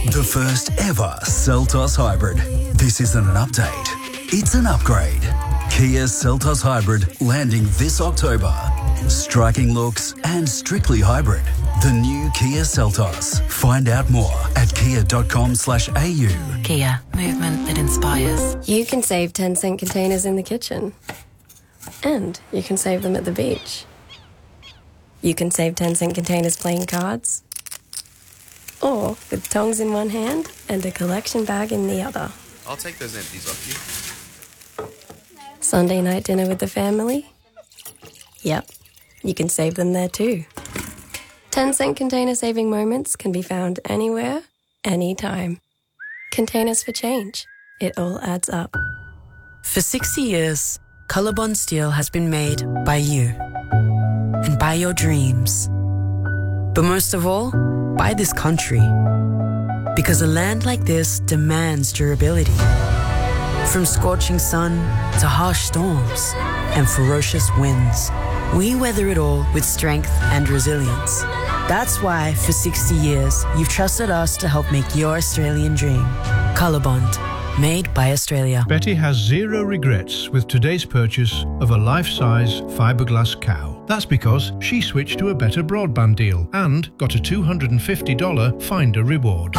The first ever Seltos Hybrid. This isn't an update, it's an upgrade. Kia Seltos Hybrid landing this October. Striking looks and strictly hybrid. The new Kia Seltos. Find out more at kia.com/au. Kia, movement that inspires. You can save 10-cent containers in the kitchen. And you can save them at the beach. You can save 10-cent containers playing cards. Or with tongs in one hand and a collection bag in the other. I'll take those empties off you. Sunday night dinner with the family? Yep, you can save them there too. 10-cent container saving moments can be found anywhere, anytime. Containers for change. It all adds up. For 60 years, Colorbond Steel has been made by you and by your dreams. But most of all, by this country. Because a land like this demands durability. From scorching sun to harsh storms and ferocious winds, we weather it all with strength and resilience. That's why, for 60 years, you've trusted us to help make your Australian dream. Colorbond, made by Australia. Betty has zero regrets with today's purchase of a life-size fiberglass cow. That's because she switched to a better broadband deal and got a $250 Finder reward.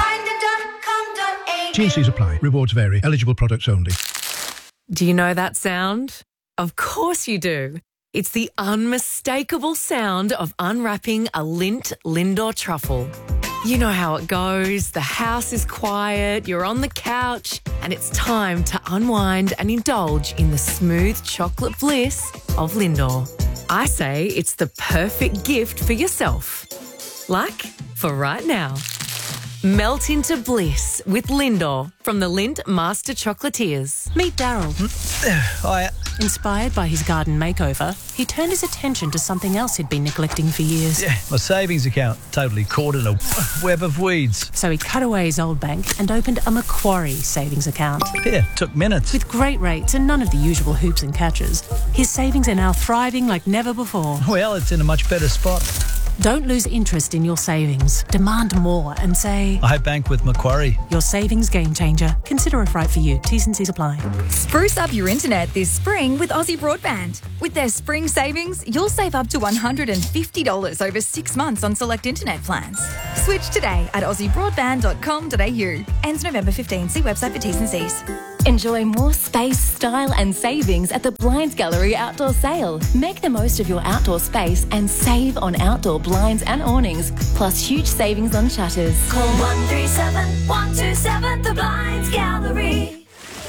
T&Cs apply. Rewards vary. Eligible products only. Do you know that sound? Of course you do. It's the unmistakable sound of unwrapping a Lindt Lindor truffle. You know how it goes. The house is quiet, you're on the couch, and it's time to unwind and indulge in the smooth chocolate bliss of Lindor. I say it's the perfect gift for yourself. Like for right now. Melt into bliss with Lindor from the Lindt Master Chocolatiers. Meet Daryl. Hiya. Inspired by his garden makeover, he turned his attention to something else he'd been neglecting for years. Yeah, my savings account, totally caught in a web of weeds. So he cut away his old bank and opened a Macquarie savings account. Yeah, took minutes. With great rates and none of the usual hoops and catches, his savings are now thriving like never before. Well, it's in a much better spot. Don't lose interest in your savings. Demand more and say, I bank with Macquarie. Your savings game changer. Consider if right for you. T's and C's apply. Spruce up your internet this spring with Aussie Broadband. With their spring savings, you'll save up to $150 over 6 months on select internet plans. Switch today at aussiebroadband.com.au. Ends November 15. See website for T's and C's. Enjoy more space, style and savings at the Blinds Gallery Outdoor Sale. Make the most of your outdoor space and save on outdoor blinds and awnings, plus huge savings on shutters. Call 137 127 The Blinds Gallery.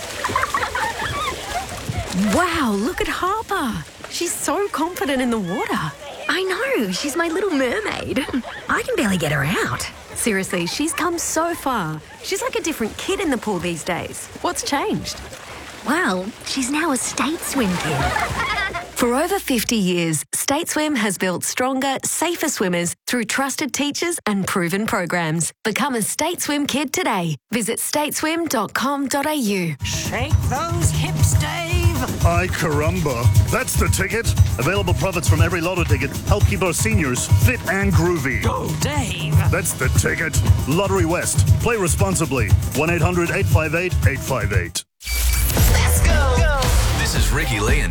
Wow, look at Harper. She's so confident in the water. I know, she's my little mermaid. I can barely get her out. Seriously, she's come so far. She's like a different kid in the pool these days. What's changed? Well, she's now a State Swim kid. For over 50 years, State Swim has built stronger, safer swimmers through trusted teachers and proven programs. Become a State Swim kid today. Visit stateswim.com.au. Shake those hips, Dave. Ay caramba. That's the ticket. Available profits from every lotto ticket help keep our seniors fit and groovy. Go, Dave. That's the ticket. Lottery West. Play responsibly. 1-800-858-858. Let's go. This is Ricky Lee and